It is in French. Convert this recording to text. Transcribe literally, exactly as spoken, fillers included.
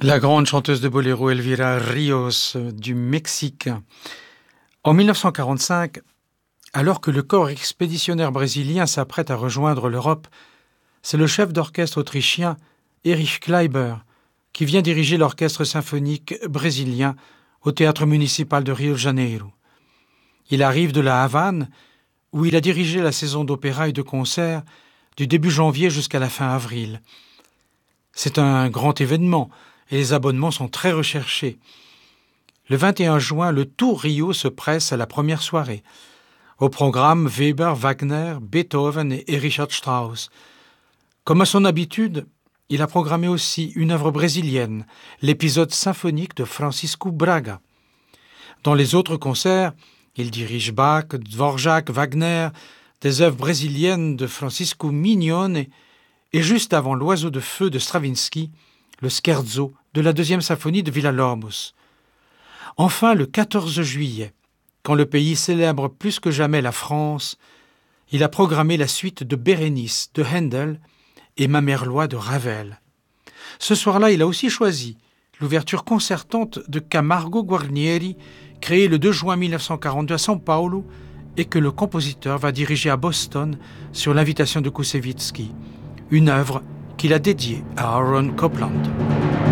La grande chanteuse de boléro Elvira Ríos du Mexique. En mille neuf cent quarante-cinq, alors que le corps expéditionnaire brésilien s'apprête à rejoindre l'Europe, c'est le chef d'orchestre autrichien Erich Kleiber qui vient diriger l'orchestre symphonique brésilien au théâtre municipal de Rio de Janeiro. Il arrive de la Havane, où il a dirigé la saison d'opéra et de concerts du début janvier jusqu'à la fin avril. C'est un grand événement et les abonnements sont très recherchés. Le vingt et un juin, le tout Rio se presse à la première soirée. Au programme, Weber, Wagner, Beethoven et Richard Strauss. Comme à son habitude, il a programmé aussi une œuvre brésilienne, l'épisode symphonique de Francisco Braga. Dans les autres concerts, il dirige Bach, Dvorak, Wagner, des œuvres brésiliennes de Francisco Mignone et juste avant l'Oiseau de feu de Stravinsky, le scherzo de la deuxième symphonie de Villa-Lobos. Enfin, le quatorze juillet, quand le pays célèbre plus que jamais la France, il a programmé la suite de Bérénice de Handel et Mamerlois de Ravel. Ce soir-là, il a aussi choisi l'ouverture concertante de Camargo Guarnieri, créée le deux juin mille neuf cent quarante-deux à São Paulo et que le compositeur va diriger à Boston sur l'invitation de Koussevitzky, une œuvre qu'il a dédiée à Aaron Copland.